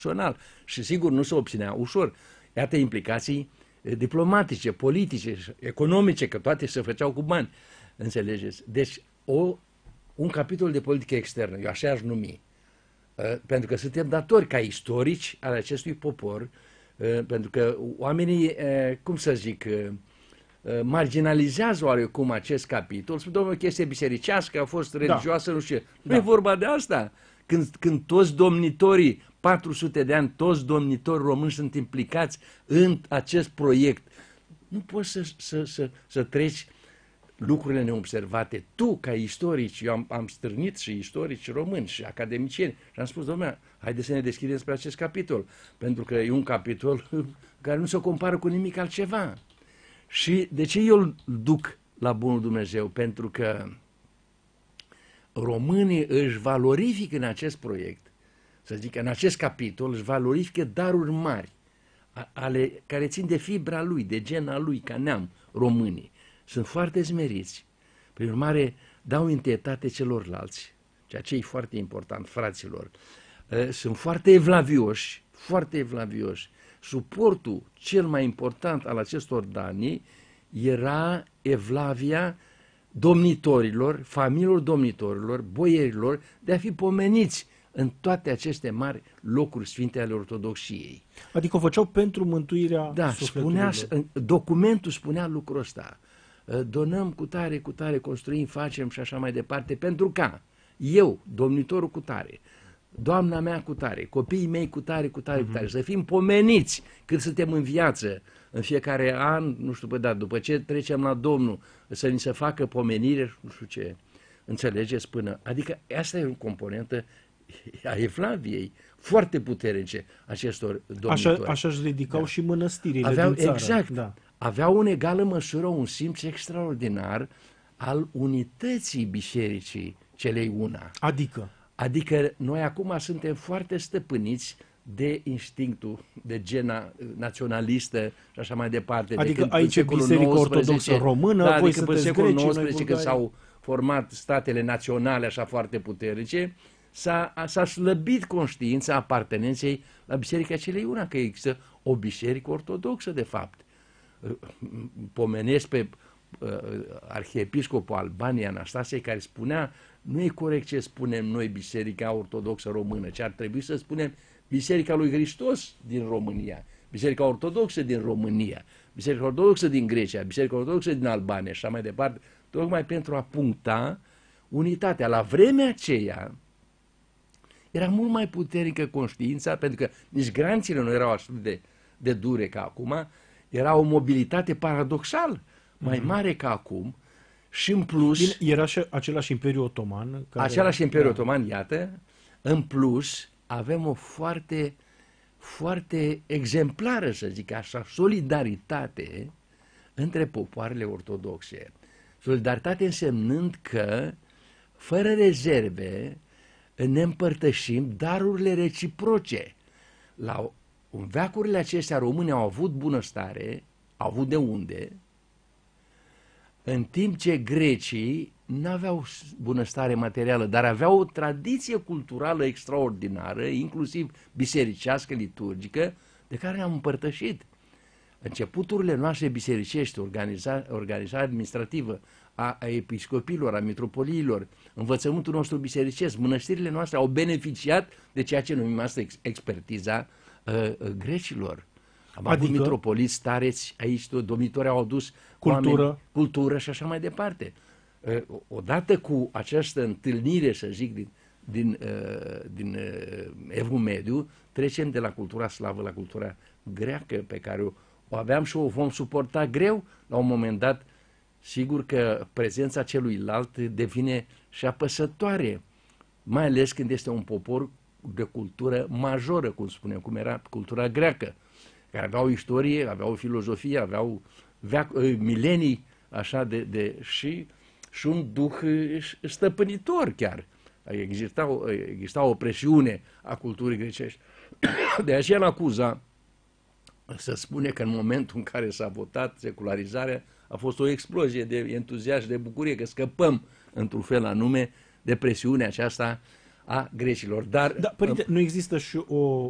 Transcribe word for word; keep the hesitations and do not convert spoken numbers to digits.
național. Și sigur nu se obținea ușor. Iată implicații diplomatice, politice, economice, că toate se făceau cu bani. Înțelegeți? Deci o, un capitol de politică externă, eu așa aș numi, pentru că suntem datori ca istorici ale acestui popor, pentru că oamenii, cum să zic, marginalizează oarecum acest capitol, spun, domnule, o chestie bisericească, a fost religioasă, da. Nu știu. Nu da. E vorba de asta. Când, când toți domnitorii, patru sute de ani, toți domnitorii români sunt implicați în acest proiect, nu poți să, să, să, să treci lucrurile neobservate. Tu, ca istorici, eu am, am stârnit și istorici români și academicieni și am spus, domnule, haideți să ne deschidem spre acest capitol, pentru că e un capitol care nu se compară cu nimic altceva. Și de ce eu îl duc la bunul Dumnezeu? Pentru că românii își valorifică în acest proiect, să zic, în acest capitol, își valorifică daruri mari, ale, care țin de fibra lui, de gena lui, ca neam, românii. Sunt foarte smeriți, prin urmare dau întâietate celorlalți, ceea ce e foarte important, fraților. Sunt foarte evlavioși, foarte evlavioși. Suportul cel mai important al acestor dani era evlavia domnitorilor, familiilor domnitorilor, boierilor, de a fi pomeniți în toate aceste mari locuri sfinte ale ortodoxiei. Adică o făceau pentru mântuirea Da, spunea, documentul spunea lucrul ăsta. Donăm cu tare, cu tare, construim, facem și așa mai departe, pentru ca eu, domnitorul cu tare, doamna mea cu tare, copiii mei cu tare, cu tare, uh-huh. cu tare, să fim pomeniți cât suntem în viață, în fiecare an, nu știu, bă, da, după ce trecem la Domnul, să ni se facă pomenire, nu știu ce, înțelegeți până, adică asta e o componentă a evlaviei, foarte puternice acestor domnitori. Așa, așa își ridicau da. Și mănăstirile aveau, din țară. Exact, da. Aveau în egală măsură un simț extraordinar al unității bisericii celei una. Adică? Adică noi acum suntem foarte stăpâniți de instinctul, de gena naționalistă și așa mai departe. Adică de aici e Biserica Ortodoxă Română, da, voi adică sunteți secolul greci, nouăsprezece, când s-au format statele naționale așa foarte puternice, s-a slăbit conștiința apartenenței la Biserica celei una, că există o biserică ortodoxă, de fapt. Pomenesc pe uh, arhiepiscopul Albaniei, Anastasie, care spunea, nu e corect ce spunem noi Biserica Ortodoxă Română, ci ar trebui să spunem Biserica lui Hristos din România, Biserica Ortodoxă din România, Biserica Ortodoxă din Grecia, Biserica Ortodoxă din Albania și așa mai departe, tocmai pentru a puncta unitatea. La vremea aceea era mult mai puternică conștiința, pentru că nici granțile nu erau așa de, de dure ca acum, era o mobilitate paradoxal mai mm-hmm. mare ca acum și în plus... Bine, era și același Imperiu Otoman. Care... Același Imperiu da. Otoman, iată, în plus avem o foarte, foarte exemplară, să zic așa, solidaritate între popoarele ortodoxe. Solidaritate însemnând că, fără rezerve, ne împărtășim darurile reciproce. La în veacurile acestea români au avut bunăstare, au avut de unde, în timp ce grecii nu aveau bunăstare materială, dar aveau o tradiție culturală extraordinară, inclusiv bisericească, liturgică, de care ne-am împărtășit. Începuturile noastre bisericești, organiza, organizarea administrativă a, a episcopilor, a mitropoliilor, învățământul nostru bisericesc, mănăstirile noastre au beneficiat de ceea ce numim asta ex, expertiza uh, grecilor. Am adică? avut mitropoliți, stareți, aici domnitori au adus cultură. Oameni, cultură și așa mai departe. Uh, odată cu această întâlnire, să zic, din, din, uh, din uh, Evul Mediu, trecem de la cultura slavă la cultura greacă, pe care o, o aveam și o vom suporta greu la un moment dat. Sigur că prezența celuilalt devine și apăsătoare, mai ales când este un popor de cultură majoră, cum spunem, cum era cultura greacă, care aveau istorie, aveau filozofie, aveau veac, milenii așa de, de și, și un duh stăpânitor chiar. Exista, exista o presiune a culturii grecești. De aceea în acuza se spune că în momentul în care s-a votat secularizarea a fost o explozie de entuziasm, de bucurie, că scăpăm într-un fel anume de presiunea aceasta a grecilor. Dar, da, părinte, nu există și o